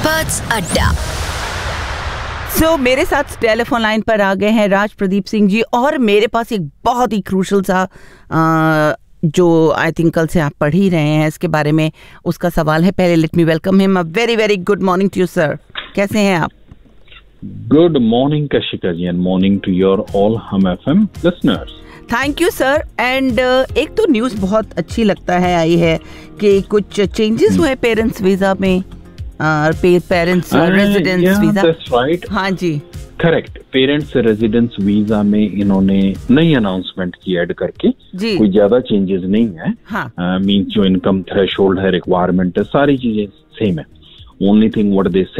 Breakfast अड्डा। मेरे साथ टेलीफोन लाइन पर आ गए हैं राज प्रदीप सिंह जी, और मेरे पास एक बहुत ही क्रूशल सा जो आई थिंक कल से आप पढ़ ही रहे हैं इसके बारे में, उसका सवाल है। पहले let me welcome him. A very very good morning to you sir, कैसे हैं आप? Good morning Kashika ji, and morning to your all हम FM listeners. Thank you sir. And एक तो न्यूज़ बहुत अच्छी लगता है आई है कि कुछ चेंजेस हुए पेरेंट्स वीज़ा में, parents residence visa. That's right, हाँ जी, करेक्ट। पेरेंट्स रेजिडेंस वीजा में इन्होंने नई अनाउंसमेंट की ऐड करके जी। कोई ज्यादा चेंजेस नहीं है। हाँ। मींस जो इनकम थ्रेशोल्ड है, रिक्वायरमेंट है, सारी चीजें सेम है। Only thing what they